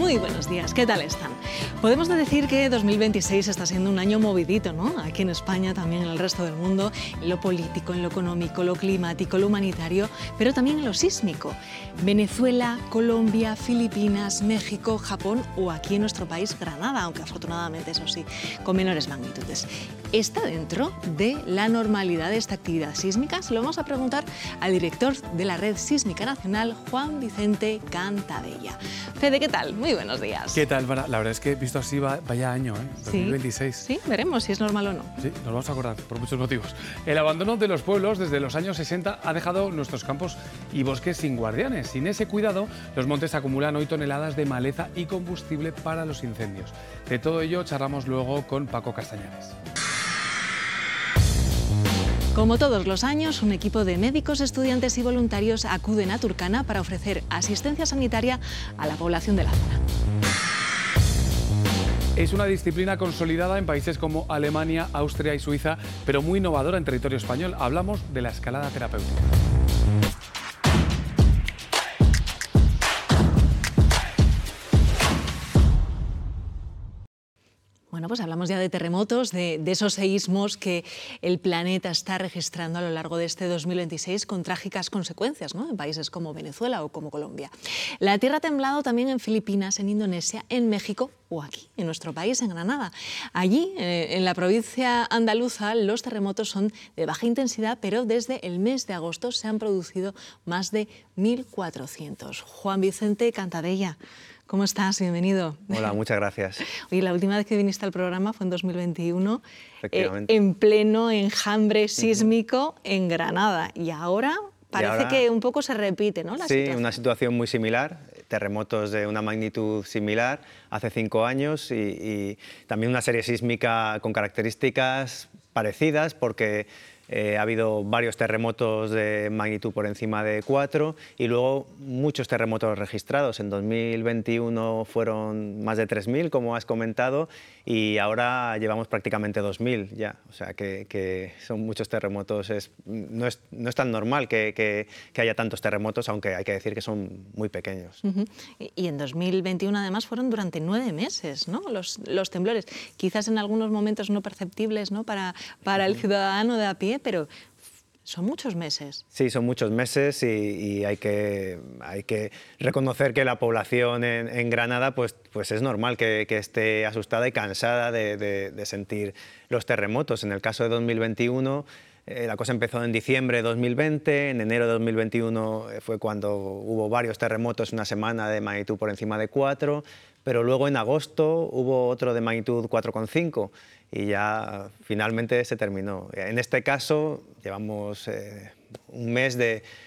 Muy buenos días, ¿qué tal están? Podemos decir que 2026 está siendo un año movidito, ¿no? Aquí en España, también en el resto del mundo, en lo político, en lo económico, lo climático, lo humanitario, pero también en lo sísmico. Venezuela, Colombia, Filipinas, México, Japón o aquí en nuestro país, Granada, aunque afortunadamente, eso sí, con menores magnitudes. ¿Está dentro de la normalidad de esta actividad sísmica? Se lo vamos a preguntar al director de la Red Sísmica Nacional, Juan Vicente Cantadella. Fede, ¿qué tal? Muy buenos días. ¿Qué tal? La verdad es que visto así vaya año, 2026. Sí, veremos si es normal o no. Sí, nos vamos a acordar por muchos motivos. El abandono de los pueblos desde los años 60 ha dejado nuestros campos y bosques sin guardianes. Sin ese cuidado, los montes acumulan hoy toneladas de maleza y combustible para los incendios. De todo ello charlamos luego con Paco Castañares. Como todos los años, un equipo de médicos, estudiantes y voluntarios acuden a Turkana para ofrecer asistencia sanitaria a la población de la zona. Es una disciplina consolidada en países como Alemania, Austria y Suiza, pero muy innovadora en territorio español. Hablamos de la escalada terapéutica. Bueno, pues hablamos ya de terremotos, de esos seísmos que el planeta está registrando a lo largo de este 2026 con trágicas consecuencias, ¿no? En países como Venezuela o como Colombia. La tierra ha temblado también en Filipinas, en Indonesia, en México o aquí, en nuestro país, en Granada. Allí, en la provincia andaluza, los terremotos son de baja intensidad, pero desde el mes de agosto se han producido más de 1.400. Juan Vicente Cantadella, ¿cómo estás? Bienvenido. Hola, muchas gracias. Oye, la última vez que viniste al programa fue en 2021, en pleno enjambre sísmico en Granada. Y ahora parece que un poco se repite, ¿no? Sí, una situación muy similar, terremotos de una magnitud similar hace 5 años y también una serie sísmica con características parecidas porque ha habido varios terremotos de magnitud por encima de 4 y luego muchos terremotos registrados. En 2021 fueron más de 3.000, como has comentado, y ahora llevamos prácticamente 2.000 ya. O sea que son muchos terremotos. No es tan normal que haya tantos terremotos, aunque hay que decir que son muy pequeños. Y en 2021 además fueron durante 9 meses, ¿no? Los temblores, quizás en algunos momentos no perceptibles, ¿no? para el ciudadano de a pie, pero son muchos meses. Sí, son muchos meses y hay que reconocer que la población en Granada pues es normal que esté asustada y cansada de sentir los terremotos. En el caso de 2021, la cosa empezó en diciembre de 2020, en enero de 2021 fue cuando hubo varios terremotos, una semana de magnitud por encima de 4, pero luego en agosto hubo otro de magnitud 4,5 y ya finalmente se terminó. En este caso llevamos un mes de